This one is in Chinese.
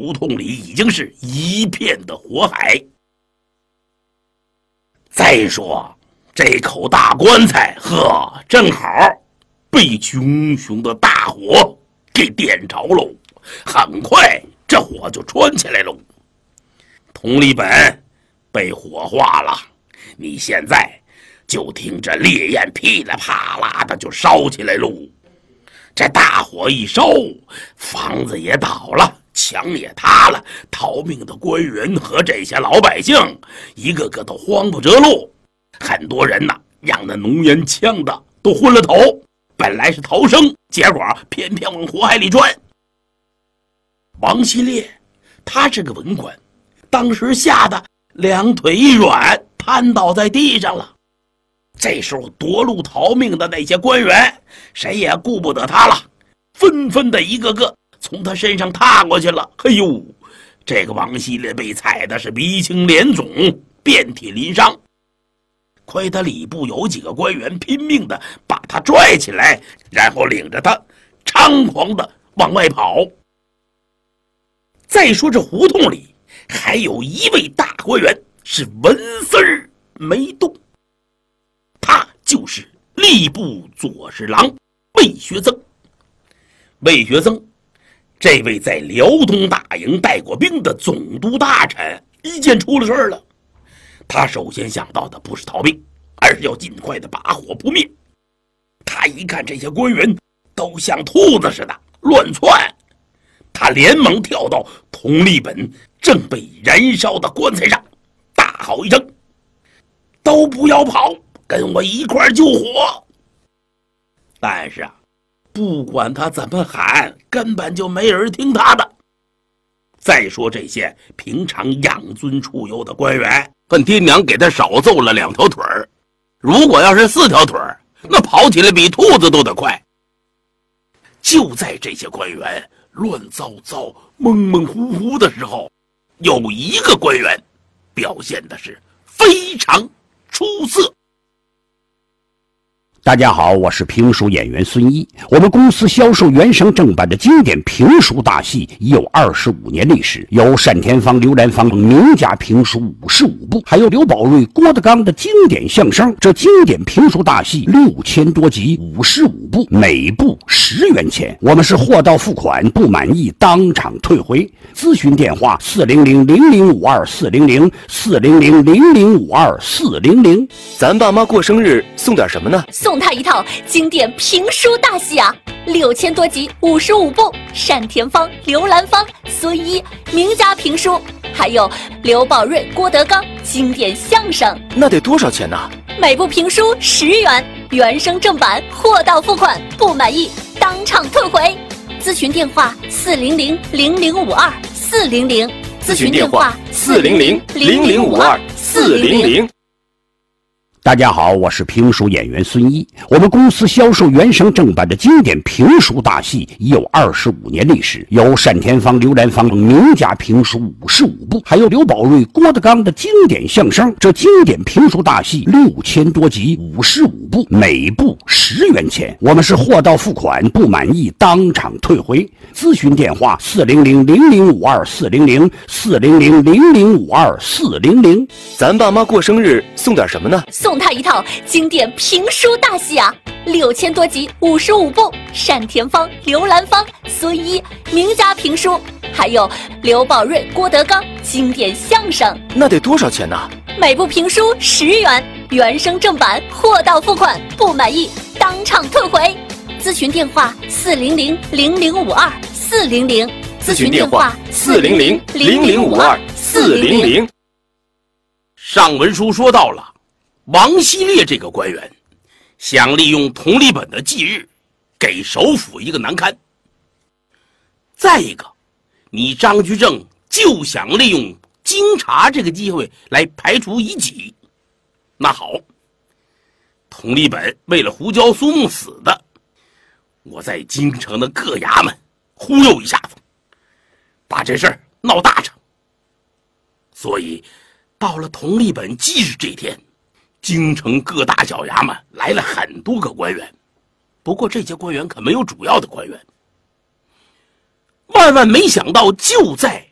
胡同里已经是一片的火海。再说这口大棺材，正好被熊熊的大火给点着喽。很快这火就窜起来喽。佟立本被火化了，你现在就听着烈焰噼里啪啦的就烧起来喽。这大火一烧，房子也倒了，墙也塌了，逃命的官员和这些老百姓一个个都慌不择路，很多人呐让那浓烟呛的都昏了头，本来是逃生，结果偏偏往火海里钻。王希烈他是个文官，当时吓得两腿一软，瘫倒在地上了。这时候夺路逃命的那些官员谁也顾不得他了，纷纷的一个个从他身上踏过去了。嘿呦，这个王希烈被踩的是鼻青脸肿，遍体鳞伤。亏他礼部有几个官员拼命的把他拽起来，然后领着他猖狂的往外跑。再说这胡同里还有一位大官员是纹丝儿没动，他就是吏部左侍郎魏学增。魏学增这位在辽东大营带过兵的总督大臣，一见出了事了，他首先想到的不是逃兵，而是要尽快的把火扑灭。他一看这些官员都像兔子似的乱窜，他连忙跳到佟立本正被燃烧的棺材上，大吼一声：都不要跑，跟我一块救火！但是不管他怎么喊，根本就没人听他的。再说这些平常养尊处优的官员，恨爹娘给他少揍了2条腿儿，如果要是4条腿儿，那跑起来比兔子都得快。就在这些官员乱糟糟蒙蒙糊糊的时候，有一个官员表现的是非常出色。 大家好，我是评书演员孙一。我们公司销售原声正版的经典评书大戏已有25年历史，有单田芳、刘兰芳名家评书55部，还有刘宝瑞、郭德纲的经典相声。这经典评书大戏6000多集，55部，每部10元钱。我们是货到付款，不满意当场退回。咨询电话400-0052-400，400-0052-400。 咱爸妈过生日送点什么呢？ 送他一套经典评书大戏啊，6000多集，55部，单田芳、刘兰芳、孙一名家评书，还有刘宝瑞、郭德纲经典相声。 那得多少钱呢？ 每部评书10元，原声正版，货到付款，不满意当场退回。咨询电话400-0052-400， 咨询电话400-0052-400。 大家好，我是评书演员孙一。我们公司销售原声正版的经典评书大戏已有25年历史，有单田芳、刘兰芳名家评书55部，还有刘宝瑞、郭德纲的经典相声。这经典评书大戏6000多集，55部，每部10元钱。我们是货到付款，不满意当场退回。咨询电话400-0052-400， 400-0052-400。 咱爸妈过生日送点什么呢？ 送他一套经典评书大戏啊，6000多集，55部，单田芳、刘兰芳、孙一名家评书，还有刘宝瑞、郭德纲经典相声。 那得多少钱呢？ 每部评书10元，原声正版，货到付款，不满意当场退回。咨询电话400-0052-400， 咨询电话400-0052-400。 上文书说到了王希烈这个官员想利用佟立本的忌日给首府一个难堪，再一个你张居正就想利用京察这个机会来排除异己。那好，佟立本为了胡椒苏木死的，我在京城的各衙门忽悠一下子，把这事儿闹大成。所以到了佟立本忌日这天，京城各大小衙门来了很多个官员，不过这些官员可没有主要的官员。万万没想到，就在